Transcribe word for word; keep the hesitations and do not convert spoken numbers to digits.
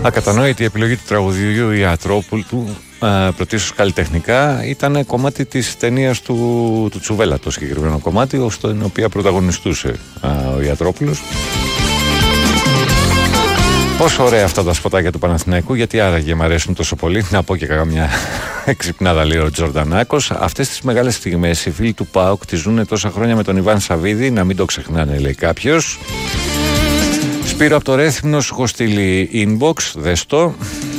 Ακατανόητη η επιλογή του τραγουδιού Ιατρόπουλου, πρωτίστως καλλιτεχνικά, ήταν κομμάτι της ταινίας του, του Τσουβέλα, το συγκεκριμένο κομμάτι, στην οποία πρωταγωνιστούσε α, ο Ιατρόπουλος. Πόσο ωραία αυτά τα σποτάκια του Παναθηναϊκού, γιατί άραγε μ' αρέσουν τόσο πολύ. Να πω και καμιά εξυπνάδα, λέει ο Τζορντανάκος. Αυτές τις μεγάλες στιγμές οι φίλοι του ΠΑΟΚ τις ζουν τόσα χρόνια με τον Ιβάν Σαββίδη, να μην το ξεχνάνε, λέει κάποιος. Σπύρο από το Ρέθυμνο, σου έχω στείλει inbox, δες το.